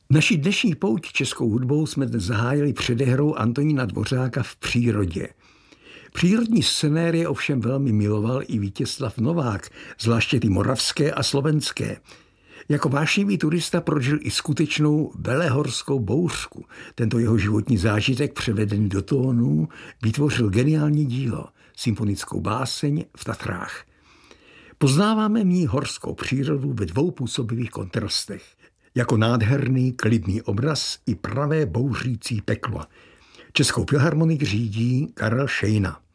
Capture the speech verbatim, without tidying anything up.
Naší dnešní pouť českou hudbou jsme dnes zahájili předehrou Antonína Dvořáka V přírodě. Přírodní scenérie ovšem velmi miloval i Vítězslav Novák, zvláště ty moravské a slovenské. Jako vášnivý turista prožil i skutečnou velehorskou bouřku. Tento jeho životní zážitek převedený do tónů vytvořil geniální dílo, symfonickou báseň V Tatrách. Poznáváme v ní horskou přírodu ve dvou působivých kontrastech. Jako nádherný, klidný obraz i pravé bouřící peklo. Českou filharmonii řídí Karel Šejna.